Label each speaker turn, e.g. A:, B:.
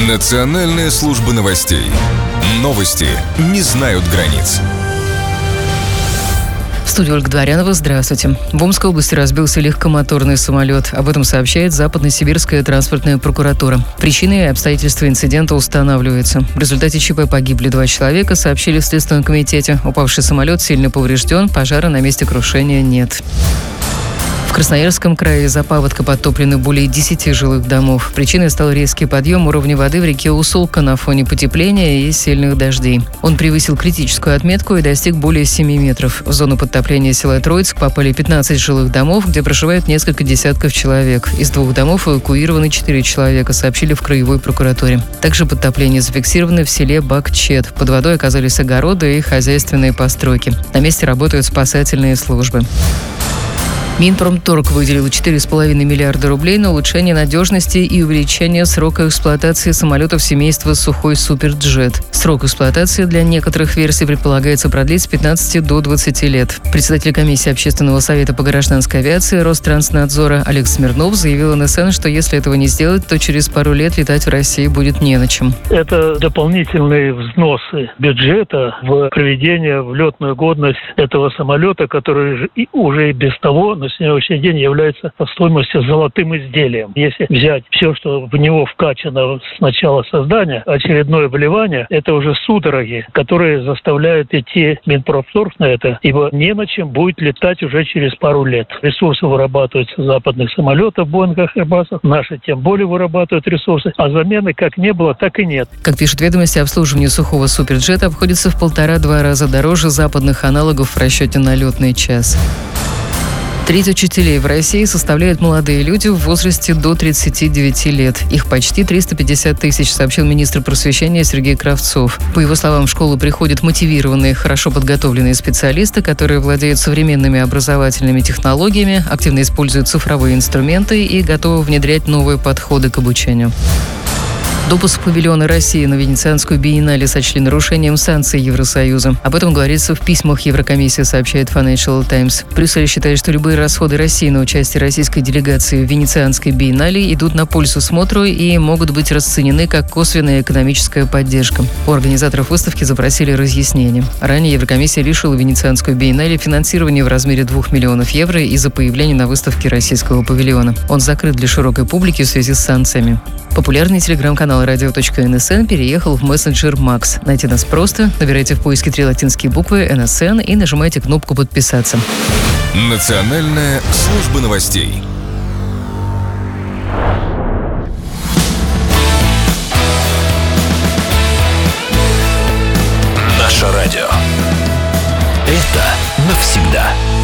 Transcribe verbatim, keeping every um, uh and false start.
A: Национальная служба новостей. Новости не знают границ.
B: В студии Ольга Дворянова. Здравствуйте. В Омской области разбился легкомоторный самолет. Об этом сообщает Западно-Сибирская транспортная прокуратура. Причины и обстоятельства инцидента устанавливаются. В результате ЧП погибли два человека, сообщили в Следственном комитете. Упавший самолет сильно поврежден, пожара на месте крушения нет. В Красноярском крае из-за паводка подтоплены более десяти жилых домов. Причиной стал резкий подъем уровня воды в реке Усолка на фоне потепления и сильных дождей. Он превысил критическую отметку и достиг более семи метров. В зону подтопления села Троицк попали пятнадцать жилых домов, где проживает несколько десятков человек. Из двух домов эвакуированы четыре человека, сообщили в краевой прокуратуре. Также подтопление зафиксировано в селе Бакчет. Под водой оказались огороды и хозяйственные постройки. На месте работают спасательные службы. Минпромторг выделил четыре с половиной миллиарда рублей на улучшение надежности и увеличение срока эксплуатации самолетов семейства «Сухой Суперджет». Срок эксплуатации для некоторых версий предполагается продлить с пятнадцати до двадцати лет. Председатель комиссии Общественного совета по гражданской авиации Ространснадзора Олег Смирнов заявил эн эс эн, что если этого не сделать, то через пару лет летать в России будет не на чем.
C: Это дополнительные взносы бюджета в приведение в летную годность этого самолета, который уже и без того на сегодняшний день является по стоимости золотым изделием. Если взять все, что в него вкачано с начала создания, очередное вливание, это уже судороги, которые заставляют идти Минпромторг на это, ибо не на чем будет летать уже через пару лет. Ресурсы вырабатываются западных самолетов, Боингах, Airbus'ах, наши тем более вырабатывают ресурсы, а замены как не было, так и нет.
B: Как пишут ведомости, обслуживание сухого Суперджета обходится в полтора-два раза дороже западных аналогов в расчете на летный час. Треть учителей в России составляют молодые люди в возрасте до тридцати девяти лет. Их почти триста пятьдесят тысяч, сообщил министр просвещения Сергей Кравцов. По его словам, в школу приходят мотивированные, хорошо подготовленные специалисты, которые владеют современными образовательными технологиями, активно используют цифровые инструменты и готовы внедрять новые подходы к обучению. Допуск павильона России на Венецианскую биеннале сочли нарушением санкций Евросоюза. Об этом говорится в письмах Еврокомиссии, сообщает Financial Times. Брюссель считает, что любые расходы России на участие российской делегации в Венецианской биеннале идут на пользу смотру и могут быть расценены как косвенная экономическая поддержка. У организаторов выставки запросили разъяснение. Ранее Еврокомиссия лишила Венецианскую биеннале финансирования в размере двух миллионов евро из-за появления на выставке российского павильона. Он закрыт для широкой публики в связи с санкциями. Популярный телеграм-канал радио точка эн эс эн переехал в мессенджер Макс. Найти нас просто. Набирайте в поиске три латинские буквы эн эс эн и нажимайте кнопку «Подписаться».
A: Национальная служба новостей.
D: Наше радио. Это навсегда.